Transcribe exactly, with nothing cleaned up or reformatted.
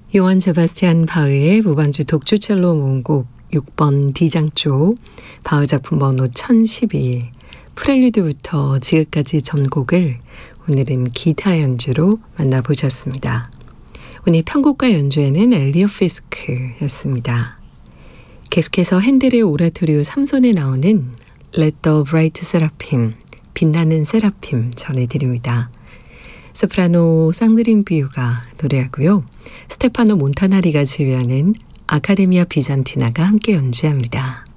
요한 세바스티안 바흐의 무반주 독주 첼로 모음곡 육 번 D장조, 바흐 작품 번호 천십이, 프렐류드부터 지읒까지 전곡을 오늘은 기타 연주로 만나보셨습니다. 오늘 편곡과 연주에는 엘리엇 피스크였습니다. 계속해서 핸델의 오라토리오 삼 손에 나오는 Let the Bright Seraphim, 빛나는 세라핌 전해드립니다. 소프라노 쌍드린 비유가 노래하고요. 스테파노 몬타나리가 지휘하는 아카데미아 비잔티나가 함께 연주합니다.